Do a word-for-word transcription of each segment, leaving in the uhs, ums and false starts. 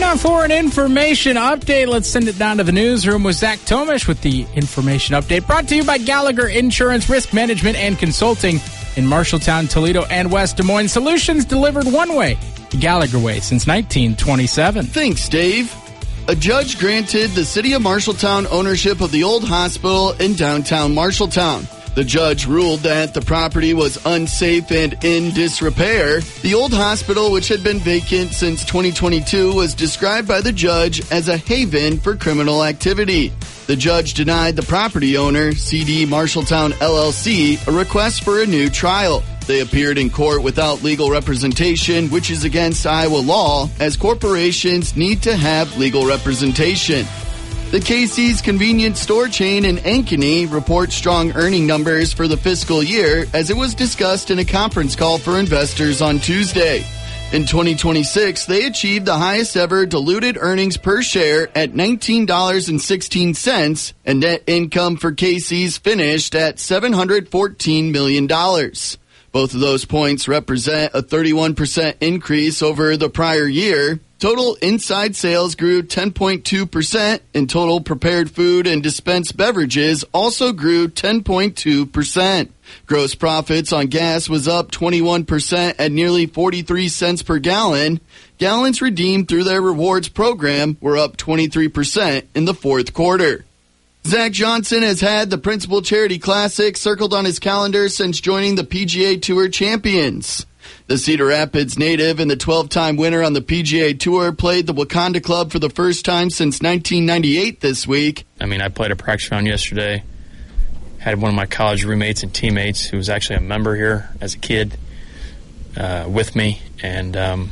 Now for an information update, let's send it down to the newsroom with Zach Tomish with the information update. Brought to you by Gallagher Insurance, Risk Management, and Consulting in Marshalltown, Toledo, and West Des Moines. Solutions delivered one way, the Gallagher way, since nineteen twenty-seven. Thanks, Dave. A judge granted the City of Marshalltown ownership of the old hospital in downtown Marshalltown. The judge ruled that the property was unsafe and in disrepair. The old hospital, which had been vacant since twenty twenty-two, was described by the judge as a haven for criminal activity. The judge denied the property owner, C D Marshalltown L L C, a request for a new trial. They appeared in court without legal representation, which is against Iowa law, as corporations need to have legal representation. The Casey's convenience store chain in Ankeny reports strong earning numbers for the fiscal year, as it was discussed in a conference call for investors on Tuesday. In twenty twenty-six, they achieved the highest ever diluted earnings per share at nineteen dollars and sixteen cents, and net income for Casey's finished at seven hundred fourteen million dollars. Both of those points represent a thirty-one percent increase over the prior year. Total inside sales grew ten point two percent, and total prepared food and dispensed beverages also grew ten point two percent. Gross profits on gas was up twenty-one percent at nearly forty-three cents per gallon. Gallons redeemed through their rewards program were up twenty-three percent in the fourth quarter. Zach Johnson has had the Principal Charity Classic circled on his calendar since joining the P G A Tour Champions. The Cedar Rapids native and the twelve-time winner on the P G A Tour played the Wakanda Club for the first time since nineteen ninety-eight this week. I mean, I played a practice round yesterday. Had one of my college roommates and teammates who was actually a member here as a kid uh, with me. And um,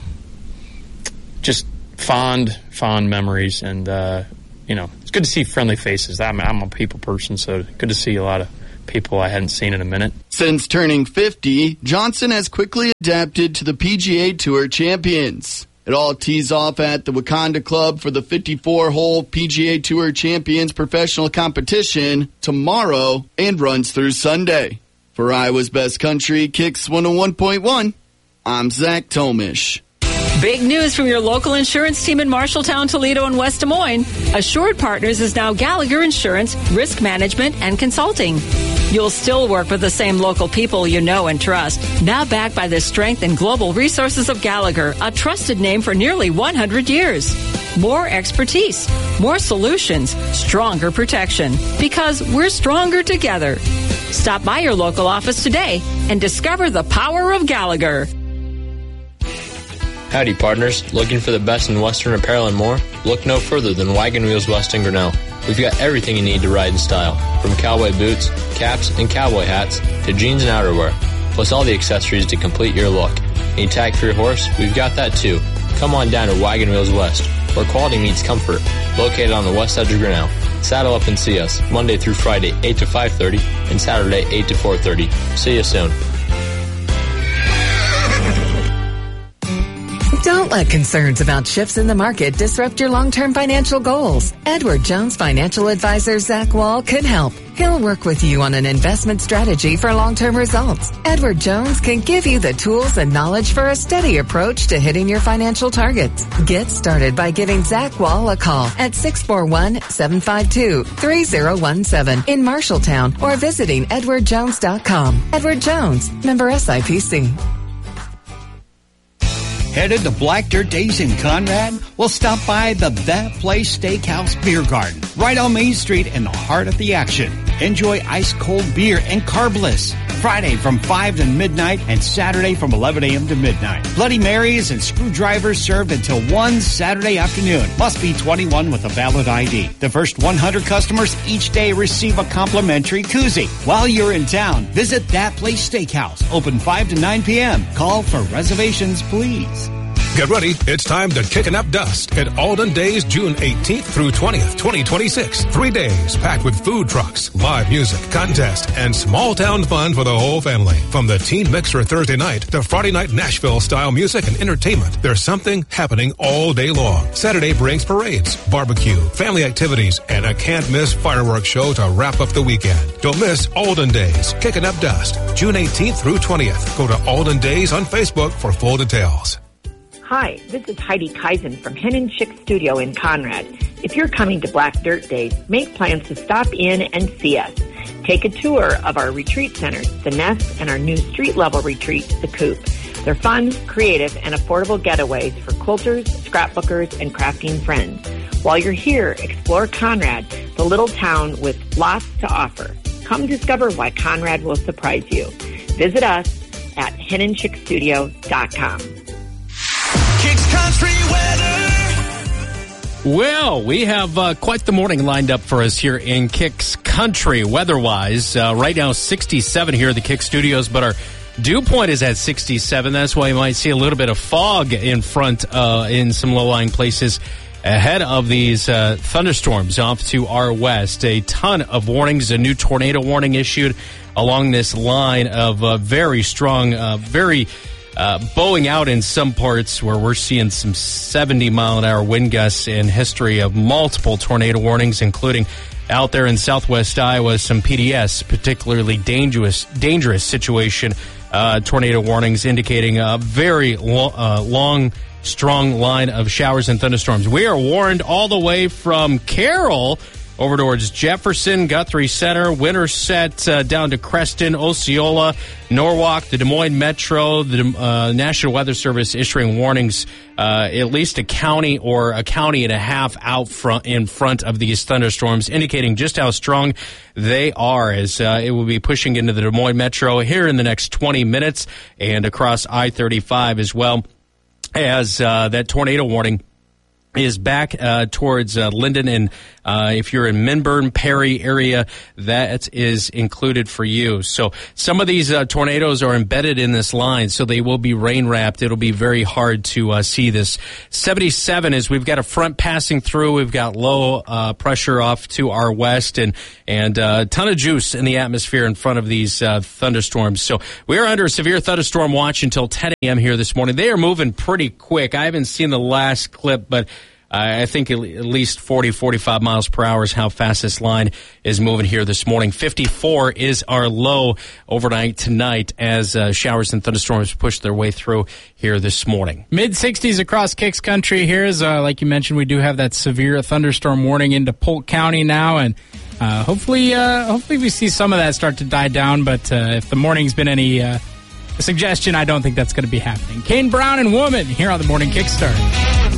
just fond, fond memories. And, uh, you know, it's good to see friendly faces. I'm, I'm a people person, so good to see a lot of people I hadn't seen in a minute. Since turning fifty, Johnson has quickly adapted to the P G A Tour Champions. It all tees off at the Wakanda Club for the fifty-four hole P G A Tour Champions professional competition tomorrow and runs through Sunday. For Iowa's Best Country, Kicks one oh one point one, I'm Zach Tomish. Big news from your local insurance team in Marshalltown, Toledo, and West Des Moines. Assured Partners is now Gallagher Insurance, Risk Management, and Consulting. You'll still work with the same local people you know and trust. Now backed by the strength and global resources of Gallagher, a trusted name for nearly one hundred years. More expertise, more solutions, stronger protection. Because we're stronger together. Stop by your local office today and discover the power of Gallagher. Howdy, partners. Looking for the best in Western apparel and more? Look no further than Wagon Wheels West in Grinnell. We've got everything you need to ride in style, from cowboy boots, caps, and cowboy hats to jeans and outerwear, plus all the accessories to complete your look. Need tag for your horse? We've got that too. Come on down to Wagon Wheels West, where quality meets comfort, located on the west edge of Grinnell. Saddle up and see us, Monday through Friday, eight to five thirty, and Saturday, eight to four thirty. See you soon. Don't let concerns about shifts in the market disrupt your long-term financial goals. Edward Jones financial advisor Zach Wall can help. He'll work with you on an investment strategy for long-term results. Edward Jones can give you the tools and knowledge for a steady approach to hitting your financial targets. Get started by giving Zach Wall a call at six four one, seven five two, three zero one seven in Marshalltown or visiting edward jones dot com. Edward Jones, member S I P C. Headed to Black Dirt Days in Conrad? Well, stop by the That Place Steakhouse Beer Garden, right on Main Street in the heart of the action. Enjoy ice-cold beer and carbless. Friday from five to midnight and Saturday from eleven a.m. to midnight. Bloody Marys and screwdrivers served until one Saturday afternoon. Must be twenty-one with a valid I D. The first one hundred customers each day receive a complimentary koozie. While you're in town, visit That Place Steakhouse. Open five to nine p.m. Call for reservations, please. Get ready. It's time to Kickin' Up Dust at Alden Days, June eighteenth through twentieth, twenty twenty-six. Three days packed with food trucks, live music, contest, and small town fun for the whole family. From the Teen Mixer Thursday night to Friday night Nashville-style music and entertainment, there's something happening all day long. Saturday brings parades, barbecue, family activities, and a can't-miss fireworks show to wrap up the weekend. Don't miss Alden Days, Kickin' Up Dust, June eighteenth through twentieth. Go to Alden Days on Facebook for full details. Hi, this is Heidi Kaizen from Hen and Chick Studio in Conrad. If you're coming to Black Dirt Days, make plans to stop in and see us. Take a tour of our retreat centers, The Nest, and our new street-level retreat, The Coop. They're fun, creative, and affordable getaways for quilters, scrapbookers, and crafting friends. While you're here, explore Conrad, the little town with lots to offer. Come discover why Conrad will surprise you. Visit us at hen and chick studio dot com. Kicks Country weather. Well, we have uh, quite the morning lined up for us here in Kicks Country weather-wise. Uh, right now, sixty-seven here at the Kicks Studios, but our dew point is at sixty-seven. That's why you might see a little bit of fog in front uh, in some low-lying places ahead of these uh, thunderstorms off to our west. A ton of warnings, a new tornado warning issued along this line of uh, very strong, uh, very uh, bowing out in some parts where we're seeing some seventy mile an hour wind gusts in history of multiple tornado warnings, including out there in southwest Iowa, some P D S, particularly dangerous, dangerous situation, uh, tornado warnings indicating a very lo- uh, long, strong line of showers and thunderstorms. We are warned all the way from Carroll over towards Jefferson, Guthrie Center, Winterset, uh, down to Creston, Osceola, Norwalk, the Des Moines Metro, the uh, National Weather Service issuing warnings, uh, at least a county or a county and a half out front in front of these thunderstorms, indicating just how strong they are as uh, it will be pushing into the Des Moines Metro here in the next twenty minutes and across I thirty-five as well, as uh, that tornado warning is back uh, towards uh, Linden, and uh, if you're in Minburn, Perry area, that is included for you. So some of these uh, tornadoes are embedded in this line, so they will be rain wrapped. It'll be very hard to uh, see this. seventy-seven is we've got a front passing through. We've got low uh, pressure off to our west, and and uh, a ton of juice in the atmosphere in front of these uh, thunderstorms. So we are under a severe thunderstorm watch until ten a.m. here this morning. They are moving pretty quick. I haven't seen the last clip, but I think at least forty, forty-five miles per hour is how fast this line is moving here this morning. fifty-four is our low overnight tonight as uh, showers and thunderstorms push their way through here this morning. mid-sixties across Kicks Country. Here's, uh, like you mentioned, we do have that severe thunderstorm warning into Polk County now, and uh, hopefully uh, hopefully we see some of that start to die down, but uh, if the morning's been any uh, suggestion, I don't think that's going to be happening. Kane Brown and Woman here on the Morning Kickstart.